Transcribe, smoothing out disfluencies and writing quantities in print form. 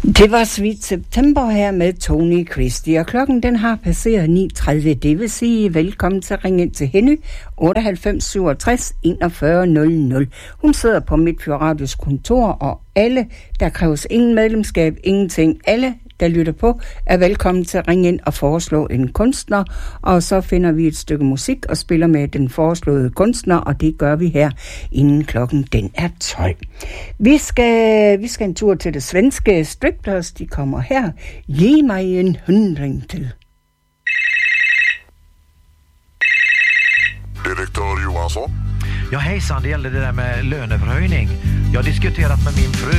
Det var Sweet September her med Tony Christie, og klokken den har passeret 9.30. Det vil sige velkommen til at ringe ind til Henny 98 67 41 00. Hun sidder på Midtfjord Radios kontor, og alle, der kræves ingen medlemskab, ingenting. Alle, der lytter på, er velkommen til at ringe ind og foreslå en kunstner, og så finder vi et stykke musik og spiller med den foreslåede kunstner, og det gør vi her, inden klokken den er 12. Vi skal en tur til det svenske Striplers. De kommer her. Giv mig en 100 til. Direktör Johansson. Ja, hejsan, det gäller det där med löneförhöjning. Jag har diskuterat med min fru